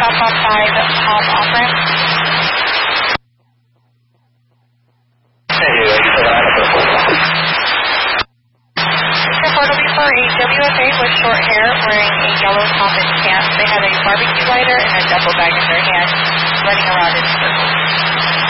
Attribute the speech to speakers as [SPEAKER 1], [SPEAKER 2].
[SPEAKER 1] drop-off side hop off-ramp. Report will be for a WFA with short hair wearing a yellow top and pants. They had a barbecue lighter and a duffel bag in their hand, running around in circles.